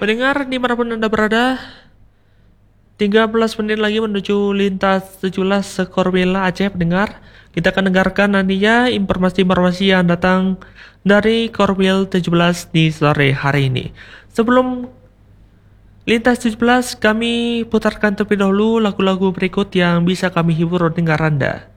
Pendengar dimanapun Anda berada, 13 menit lagi menuju lintas 17 Sekorbela Aceh. Pendengar, kita akan dengarkan nantinya informasi-informasi yang datang dari Korwil 17 di sore hari ini. Sebelum lintas 17, kami putarkan terlebih dahulu lagu-lagu berikut yang bisa kami hibur dengar Anda.